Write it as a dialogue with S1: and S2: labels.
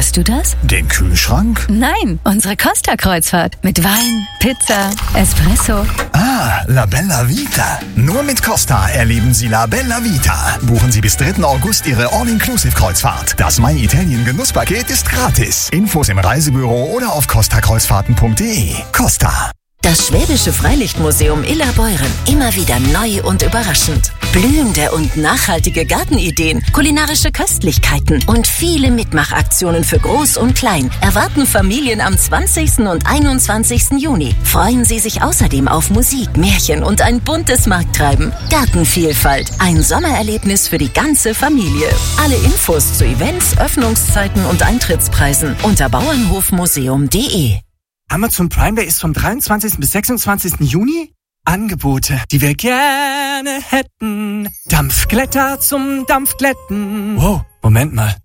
S1: Hörst du das?
S2: Den Kühlschrank?
S1: Nein, unsere Costa-Kreuzfahrt. Mit Wein, Pizza, Espresso.
S2: Ah, La Bella Vita. Nur mit Costa erleben Sie La Bella Vita. Buchen Sie bis 3. August Ihre All-Inclusive-Kreuzfahrt. Das My Italien Genusspaket ist gratis. Infos im Reisebüro oder auf costakreuzfahrten.de. Costa.
S3: Das Schwäbische Freilichtmuseum Illerbeuren. Immer wieder neu und überraschend. Blühende und nachhaltige Gartenideen, kulinarische Köstlichkeiten und viele Mitmachaktionen für Groß und Klein erwarten Familien am 20. und 21. Juni. Freuen Sie sich außerdem auf Musik, Märchen und ein buntes Markttreiben. Gartenvielfalt, ein Sommererlebnis für die ganze Familie. Alle Infos zu Events, Öffnungszeiten und Eintrittspreisen unter bauernhofmuseum.de.
S4: Amazon Prime Day ist vom 23. bis 26. Juni. Angebote, die wir gerne hätten. Dampfglätter zum Dampfglätten. Wow, Moment mal.